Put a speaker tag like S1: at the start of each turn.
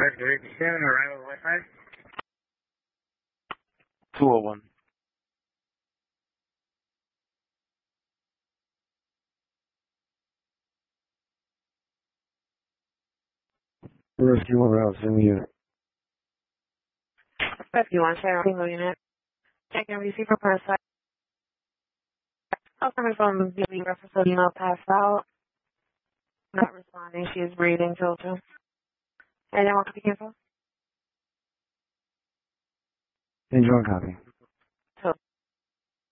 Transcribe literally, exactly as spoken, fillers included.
S1: five three seven, arrival Wi-Fi.
S2: two oh one.
S3: Rescue one route, send me unit.
S4: Rescue one, Sharon, single unit. Checking receipt for press site. I'm coming from the reference of email passed out. Not responding. She is breathing filter. Anyone want to be canceled?
S3: Enjoy copy.